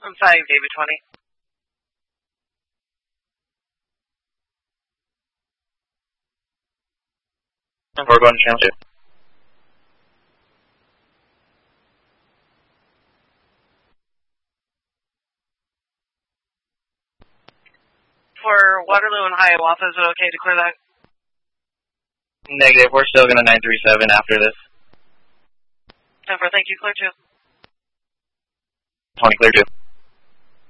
I'm 5, David 20. We're going to channel 2. For Waterloo and Hiawatha, is it okay to clear that? Negative, we're still going to 937 after this. 10-4, thank you, clear 2. 20, clear 2.